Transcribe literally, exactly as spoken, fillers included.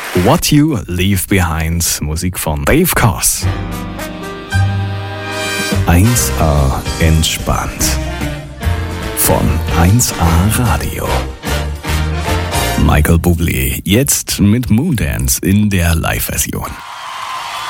What You Leave Behind, Musik von Dave Koz. eins A entspannt. Von eins A Radio. Michael Bublé, jetzt mit Moondance in der Live-Version.